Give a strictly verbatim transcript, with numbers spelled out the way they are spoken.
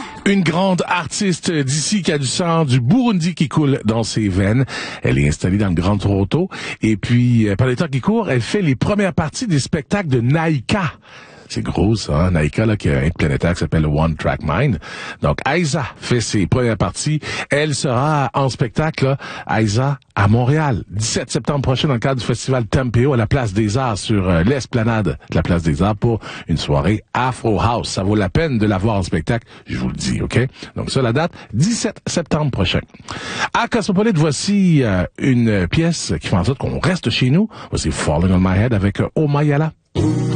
Une grande artiste d'ici qui a du sang du Burundi qui coule dans ses veines. Elle est installée dans le Grand Toronto. Et puis, par les temps qui courent, elle fait les premières parties des spectacles de Naïka. C'est gros, ça, hein? Naïka, là, qui a un planétaire qui s'appelle One Track Mind. Donc, Aïssa fait ses premières parties. Elle sera en spectacle, là, Aïssa, à Montréal, dix-sept septembre prochain, dans le cadre du festival Tempéo à la Place des Arts, sur euh, l'esplanade de la Place des Arts, pour une soirée Afro House. Ça vaut la peine de la voir en spectacle, je vous le dis, OK? Donc, ça, la date, dix-sept septembre prochain. À Cosmopolite, voici euh, une pièce qui fait en sorte qu'on reste chez nous. Voici Falling on My Head avec euh, Oh Mayala.